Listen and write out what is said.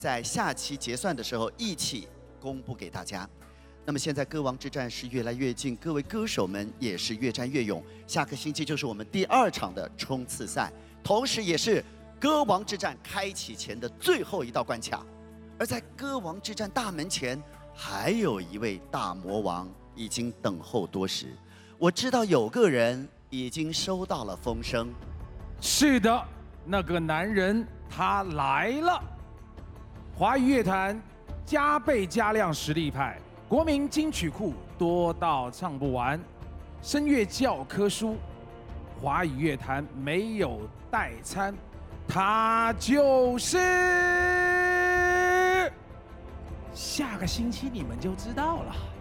在下期结算的时候一起公布给大家。那么现在歌王之战是越来越近，各位歌手们也是越战越勇。下个星期就是我们第2场的冲刺赛，同时也是歌王之战开启前的最后一道关卡。而在歌王之战大门前，还有一位大魔王已经等候多时。我知道有个人已经收到了风声。 是的，那个男人他来了。华语乐坛加倍加量实力派。国民金曲库多到唱不完，声乐教科书，华语乐坛没有代餐，他就是下个星期你们就知道了。